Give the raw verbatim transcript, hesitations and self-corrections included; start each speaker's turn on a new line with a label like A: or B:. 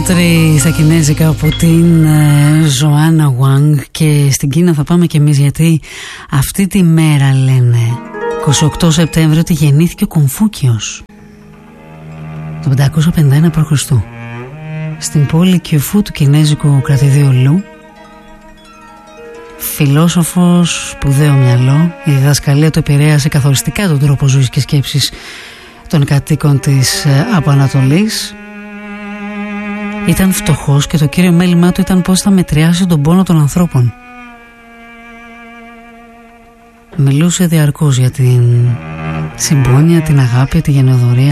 A: country στα κινέζικα από την Ζωάννα Γουάνγκ. Και στην Κίνα θα πάμε κι εμείς, γιατί αυτή τη μέρα λένε εικοστή όγδοη Σεπτέμβρη ότι γεννήθηκε ο Κομφούκιος το πεντακόσια πενήντα ένα π.Χ. στην πόλη Κιουφού του κινέζικου κρατηδίου Λου. Φιλόσοφος, σπουδαίο μυαλό. Η διδασκαλία του επηρέασε καθοριστικά τον τρόπο ζωής και σκέψης των κατοίκων της Αποανατολής. Ήταν φτωχός και το κύριο μέλημά του ήταν πώς θα μετριάσει τον πόνο των ανθρώπων. Μιλούσε διαρκώς για την συμπόνια, την αγάπη, τη γενναιοδωρία.